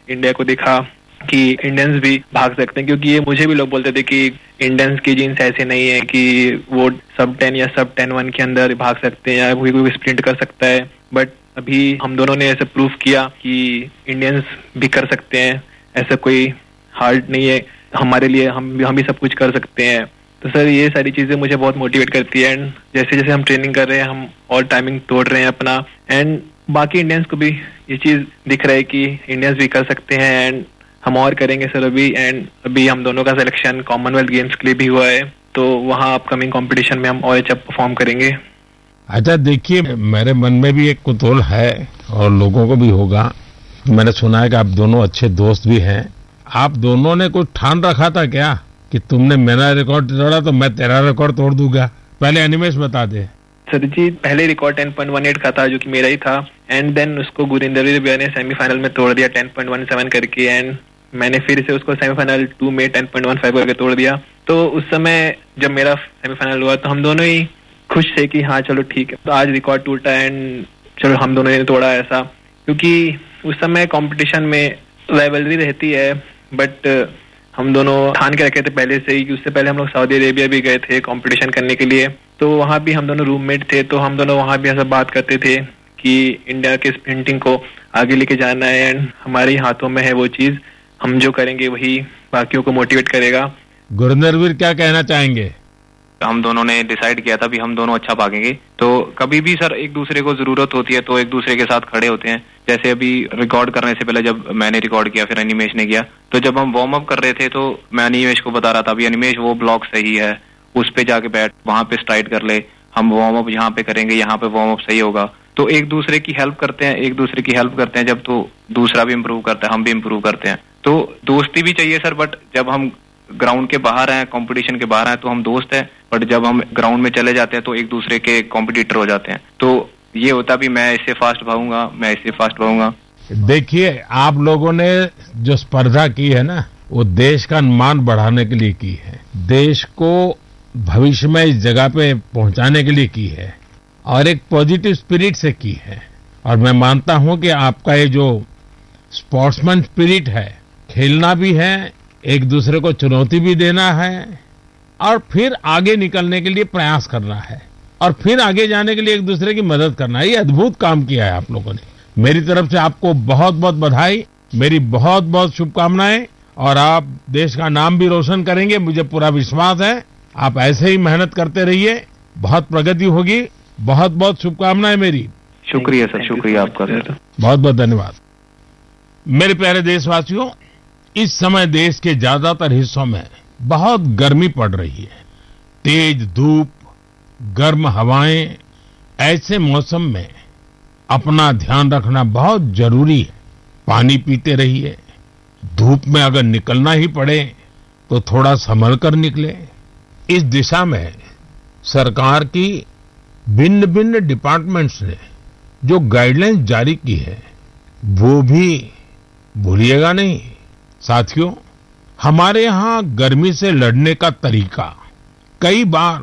India को दिखा कि इंडियंस भी भाग सकते हैं, क्योंकि ये मुझे भी लोग बोलते थे कि इंडियंस की जीन्स ऐसे नहीं है कि वो सब 10 या सब 10-1 के अंदर भाग सकते हैं या कोई स्प्रिंट कर सकता है। बट अभी हम दोनों ने ऐसे प्रूफ किया कि इंडियंस भी कर सकते हैं, ऐसा कोई हार्ड नहीं है हमारे लिए, हम भी सब कुछ कर सकते हैं। तो सर ये सारी चीजें मुझे बहुत मोटिवेट करती है, एंड जैसे जैसे हम ट्रेनिंग कर रहे हैं हम और टाइमिंग तोड़ रहे हैं अपना, एंड बाकी इंडियंस को भी ये चीज दिख रहा है कि इंडियंस भी कर सकते हैं, एंड हम और करेंगे सर अभी। एंड अभी हम दोनों का सिलेक्शन कॉमनवेल्थ गेम्स के लिए भी हुआ है, तो वहाँ अपकमिंग कंपटीशन में हम और अच्छा परफॉर्म करेंगे। अच्छा देखिए, मेरे मन में भी एक कुतूहल है और लोगों को भी होगा। मैंने सुना है कि आप दोनों अच्छे दोस्त भी हैं। आप दोनों ने कुछ ठान रखा था क्या कि तुमने मेरा रिकॉर्ड तोड़ा तो मैं तेरा रिकॉर्ड तोड़ दूंगा? पहले अनिमेश बता दे। सर जी, पहले रिकॉर्ड 10.18 का था जो कि मेरा ही था, एंड देन उसको गुरिंदर भैया ने सेमीफाइनल में तोड़ दिया 10.17 करके, एंड मैंने फिर से उसको सेमीफाइनल 2 में 10.15 करके तोड़ दिया। तो उस समय जब मेरा सेमीफाइनल हुआ तो हम दोनों ही खुश थे कि हाँ चलो ठीक है, तो आज रिकॉर्ड टूटा एंड चलो हम दोनों ने तोड़ा ऐसा, क्योंकि उस समय कंपटीशन में राइवलरी रहती है। बट हम दोनों ठान के रखे थे पहले से ही कि उससे पहले हम लोग सऊदी अरेबिया भी गए थे कंपटीशन करने के लिए, तो वहाँ भी हम दोनों रूममेट थे, तो हम दोनों वहाँ भी ऐसा बात करते थे कि इंडिया के स्प्रिंटिंग को आगे लेके जाना है, एंड हमारे ही हाथों में है वो चीज, हम जो करेंगे वही बाकियों को मोटिवेट करेगा। गुरिंदर क्या कहना चाहेंगे? हम दोनों ने डिसाइड किया था भी हम दोनों अच्छा भागेंगे, तो कभी भी सर एक दूसरे को जरूरत होती है तो एक दूसरे के साथ खड़े होते हैं। जैसे अभी रिकॉर्ड करने से पहले जब मैंने रिकॉर्ड किया फिर अनिमेश ने किया, तो जब हम वार्म अप कर रहे थे तो मैं अनिमेश को बता रहा था, अभी अनिमेश वो ब्लॉक सही है, उस पे जाके बैठ, वहां पे स्ट्राइड कर ले, हम वार्म अप यहाँ पे करेंगे, यहाँ पे वार्म अप सही होगा। तो एक दूसरे की हेल्प करते हैं, जब तो दूसरा भी इम्प्रूव करता है, हम भी इम्प्रूव करते हैं। तो दोस्ती भी चाहिए सर, बट जब हम ग्राउंड के बाहर हैं, कंपटीशन के बाहर हैं, तो हम दोस्त हैं, बट जब हम ग्राउंड में चले जाते हैं तो एक दूसरे के कॉम्पिटिटर हो जाते हैं। तो ये होता भी मैं इससे फास्ट भागूंगा, मैं इससे फास्ट भागूंगा। देखिए, आप लोगों ने जो स्पर्धा की है ना, वो देश का मान बढ़ाने के लिए की है, देश को भविष्य में इस जगह पे पहुंचाने के लिए की है, और एक पॉजिटिव स्पिरिट से की है। और मैं मानता हूं कि आपका ये जो स्पोर्ट्समैन स्पिरिट है, खेलना भी है, एक दूसरे को चुनौती भी देना है, और फिर आगे निकलने के लिए प्रयास करना है, और फिर आगे जाने के लिए एक दूसरे की मदद करना है। ये अद्भुत काम किया है आप लोगों ने। मेरी तरफ से आपको बहुत बहुत बधाई, मेरी बहुत बहुत शुभकामनाएं, और आप देश का नाम भी रोशन करेंगे, मुझे पूरा विश्वास है। आप ऐसे ही मेहनत करते रहिए, बहुत प्रगति होगी। बहुत बहुत शुभकामनाएं मेरी। शुक्रिया सर, शुक्रिया आपका सर, बहुत बहुत धन्यवाद। मेरे प्यारे देशवासियों, इस समय देश के ज्यादातर हिस्सों में बहुत गर्मी पड़ रही है, तेज धूप, गर्म हवाएं। ऐसे मौसम में अपना ध्यान रखना बहुत जरूरी है। पानी पीते रहिए, धूप में अगर निकलना ही पड़े तो थोड़ा संभल कर निकले। इस दिशा में सरकार की भिन्न भिन्न डिपार्टमेंट्स ने जो गाइडलाइंस जारी की है वो भी भूलिएगा नहीं। साथियों, हमारे यहाँ गर्मी से लड़ने का तरीका कई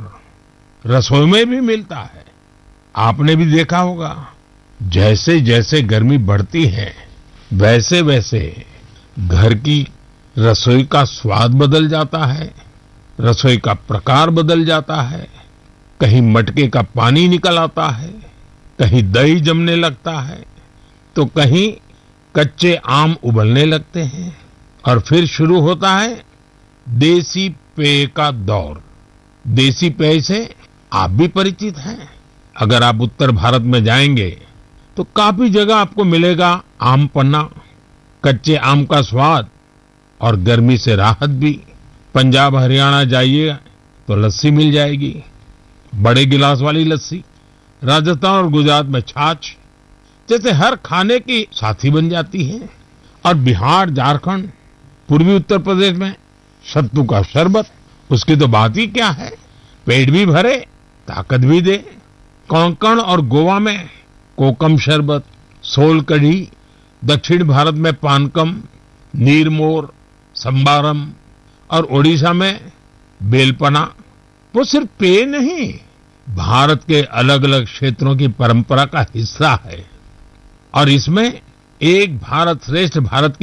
बार रसोई में भी मिलता है। आपने भी देखा होगा, जैसे जैसे गर्मी बढ़ती है वैसे वैसे घर की रसोई का स्वाद बदल जाता है, रसोई का प्रकार बदल जाता है। कहीं मटके का पानी निकल आता है, कहीं दही जमने लगता है, तो कहीं कच्चे आम उबलने लगते हैं, और फिर शुरू होता है देसी पेय का दौर। देसी पेय से आप भी परिचित हैं। अगर आप उत्तर भारत में जाएंगे तो काफी जगह आपको मिलेगा आम पन्ना, कच्चे आम का स्वाद और गर्मी से राहत भी। पंजाब हरियाणा जाइए तो लस्सी मिल जाएगी, बड़े गिलास वाली लस्सी। राजस्थान और गुजरात में छाछ जैसे हर खाने की साथी बन जाती है। और बिहार, झारखंड, पूर्वी उत्तर प्रदेश में सत्तू का शरबत, उसकी तो बात ही क्या है, पेट भी भरे, ताकत भी दे। कोंकण और गोवा में कोकम शरबत, सोल कढ़ी, दक्षिण भारत में पानकम, नीरमोर, संबारम, और ओडिशा में बेलपना। वो सिर्फ पेय नहीं, भारत के अलग अलग क्षेत्रों की परंपरा का हिस्सा है। और इसमें एक भारत श्रेष्ठ भारत की